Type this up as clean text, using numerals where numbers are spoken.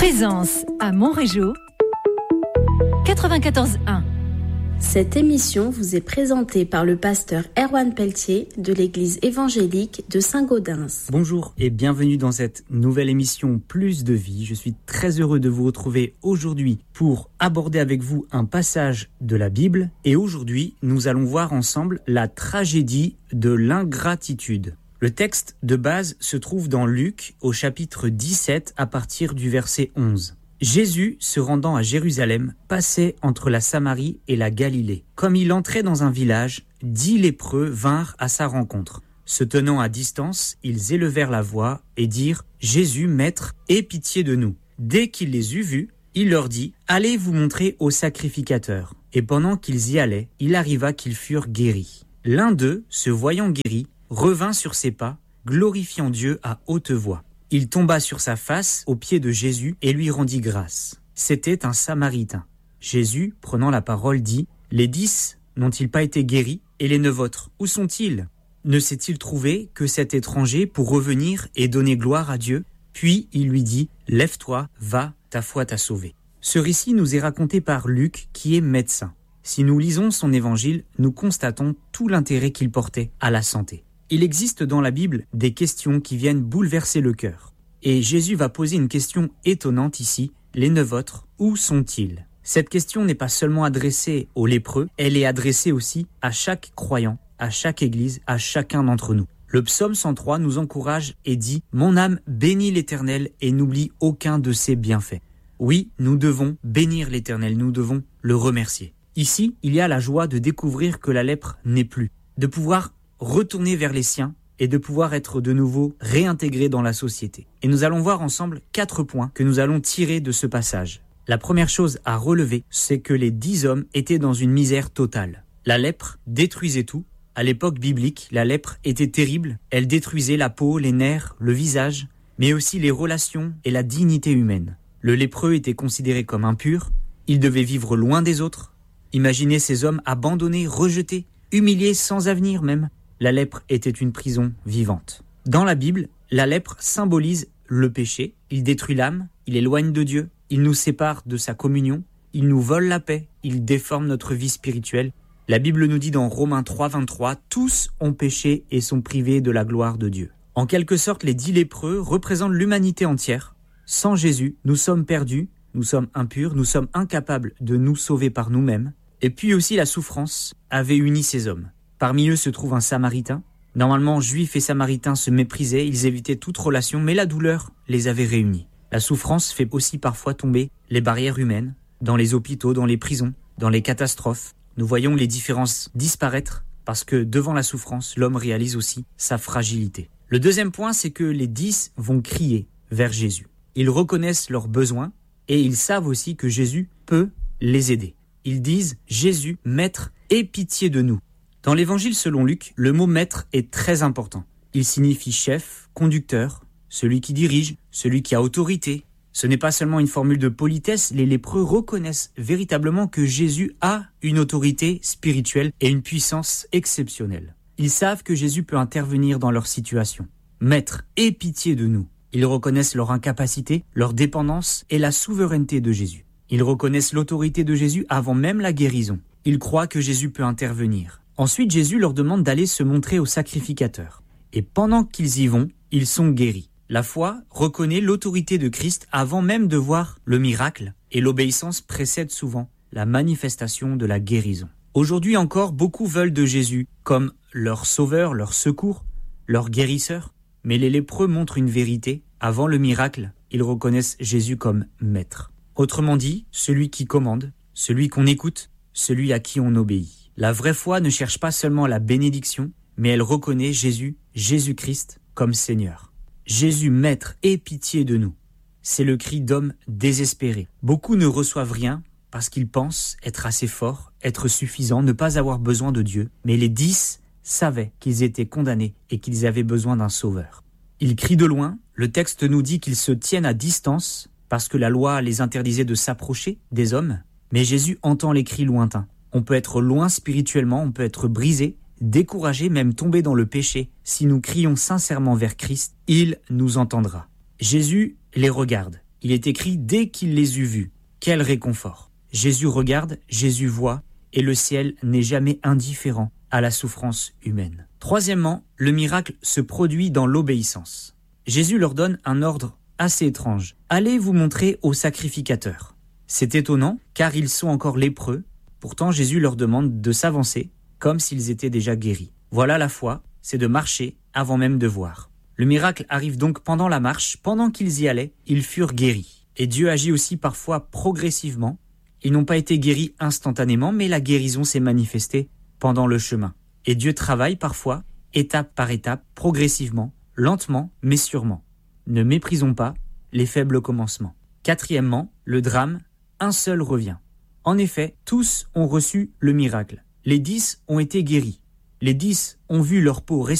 Présence à Montrégeau 94.1. Cette émission vous est présentée par le pasteur Erwan Pelletier de l'église évangélique de Saint-Gaudens. Bonjour et bienvenue dans cette nouvelle émission Plus de vie. Je suis très heureux de vous retrouver aujourd'hui pour aborder avec vous un passage de la Bible. Et aujourd'hui, nous allons voir ensemble la tragédie de l'ingratitude. Le texte de base se trouve dans Luc au chapitre 17 à partir du verset 11. Jésus, se rendant à Jérusalem, passait entre la Samarie et la Galilée. Comme il entrait dans un village, 10 lépreux vinrent à sa rencontre. Se tenant à distance, ils élevèrent la voix et dirent « Jésus, Maître, aie pitié de nous ». Dès qu'il les eut vus, il leur dit « Allez vous montrer au sacrificateur ». Et pendant qu'ils y allaient, il arriva qu'ils furent guéris. L'un d'eux, se voyant guéri, revint sur ses pas, glorifiant Dieu à haute voix. Il tomba sur sa face aux pieds de Jésus et lui rendit grâce. C'était un Samaritain. Jésus, prenant la parole, dit « Les 10 n'ont-ils pas été guéris, et les 9 autres, où sont-ils ? Ne s'est-il trouvé que cet étranger pour revenir et donner gloire à Dieu ? Puis il lui dit « Lève-toi, va, ta foi t'a sauvé ». Ce récit nous est raconté par Luc, qui est médecin. Si nous lisons son évangile, nous constatons tout l'intérêt qu'il portait à la santé. Il existe dans la Bible des questions qui viennent bouleverser le cœur. Et Jésus va poser une question étonnante ici. Les 9 autres, où sont-ils ? Cette question n'est pas seulement adressée aux lépreux, elle est adressée aussi à chaque croyant, à chaque église, à chacun d'entre nous. Le psaume 103 nous encourage et dit « Mon âme bénit l'Éternel et n'oublie aucun de ses bienfaits ». Oui, nous devons bénir l'Éternel, nous devons le remercier. Ici, il y a la joie de découvrir que la lèpre n'est plus, de pouvoir retourner vers les siens et de pouvoir être de nouveau réintégré dans la société. Et nous allons voir ensemble 4 points que nous allons tirer de ce passage. La première chose à relever, c'est que les 10 hommes étaient dans une misère totale. La lèpre détruisait tout. À l'époque biblique, la lèpre était terrible. Elle détruisait la peau, les nerfs, le visage, mais aussi les relations et la dignité humaine. Le lépreux était considéré comme impur. Il devait vivre loin des autres. Imaginez ces hommes abandonnés, rejetés, humiliés, sans avenir même. La lèpre était une prison vivante. Dans la Bible, la lèpre symbolise le péché. Il détruit l'âme, il éloigne de Dieu, il nous sépare de sa communion, il nous vole la paix, il déforme notre vie spirituelle. La Bible nous dit dans Romains 3, 23, « Tous ont péché et sont privés de la gloire de Dieu ». En quelque sorte, les 10 lépreux représentent l'humanité entière. Sans Jésus, nous sommes perdus, nous sommes impurs, nous sommes incapables de nous sauver par nous-mêmes. Et puis aussi la souffrance avait uni ces hommes. Parmi eux se trouve un Samaritain. Normalement, Juifs et Samaritains se méprisaient, ils évitaient toute relation, mais la douleur les avait réunis. La souffrance fait aussi parfois tomber les barrières humaines, dans les hôpitaux, dans les prisons, dans les catastrophes. Nous voyons les différences disparaître, parce que devant la souffrance, l'homme réalise aussi sa fragilité. Le deuxième point, c'est que les 10 vont crier vers Jésus. Ils reconnaissent leurs besoins, et ils savent aussi que Jésus peut les aider. Ils disent « Jésus, Maître, aie pitié de nous ». Dans l'évangile selon Luc, le mot « maître » est très important. Il signifie chef, conducteur, celui qui dirige, celui qui a autorité. Ce n'est pas seulement une formule de politesse, les lépreux reconnaissent véritablement que Jésus a une autorité spirituelle et une puissance exceptionnelle. Ils savent que Jésus peut intervenir dans leur situation. Maître, aie pitié de nous. Ils reconnaissent leur incapacité, leur dépendance et la souveraineté de Jésus. Ils reconnaissent l'autorité de Jésus avant même la guérison. Ils croient que Jésus peut intervenir. Ensuite, Jésus leur demande d'aller se montrer au sacrificateur. Et pendant qu'ils y vont, ils sont guéris. La foi reconnaît l'autorité de Christ avant même de voir le miracle, et l'obéissance précède souvent la manifestation de la guérison. Aujourd'hui encore, beaucoup veulent de Jésus comme leur sauveur, leur secours, leur guérisseur. Mais les lépreux montrent une vérité. Avant le miracle, ils reconnaissent Jésus comme maître. Autrement dit, celui qui commande, celui qu'on écoute, celui à qui on obéit. La vraie foi ne cherche pas seulement la bénédiction, mais elle reconnaît Jésus, Jésus-Christ, comme Seigneur. Jésus, Maître, aie pitié de nous. C'est le cri d'hommes désespérés. Beaucoup ne reçoivent rien parce qu'ils pensent être assez forts, être suffisants, ne pas avoir besoin de Dieu. Mais les 10 savaient qu'ils étaient condamnés et qu'ils avaient besoin d'un sauveur. Ils crient de loin. Le texte nous dit qu'ils se tiennent à distance parce que la loi les interdisait de s'approcher des hommes. Mais Jésus entend les cris lointains. On peut être loin spirituellement, on peut être brisé, découragé, même tomber dans le péché. Si nous crions sincèrement vers Christ, il nous entendra. Jésus les regarde. Il est écrit « dès qu'il les eut vus ». Quel réconfort! Jésus regarde, Jésus voit, et le ciel n'est jamais indifférent à la souffrance humaine. Troisièmement, le miracle se produit dans l'obéissance. Jésus leur donne un ordre assez étrange. Allez vous montrer aux sacrificateurs. C'est étonnant, car ils sont encore lépreux. Pourtant, Jésus leur demande de s'avancer, comme s'ils étaient déjà guéris. Voilà la foi, c'est de marcher avant même de voir. Le miracle arrive donc pendant la marche, pendant qu'ils y allaient, ils furent guéris. Et Dieu agit aussi parfois progressivement. Ils n'ont pas été guéris instantanément, mais la guérison s'est manifestée pendant le chemin. Et Dieu travaille parfois, étape par étape, progressivement, lentement, mais sûrement. Ne méprisons pas les faibles commencements. Quatrièmement, le drame, un seul revient. En effet, tous ont reçu le miracle. Les 10 ont été guéris. Les 10 ont vu leur peau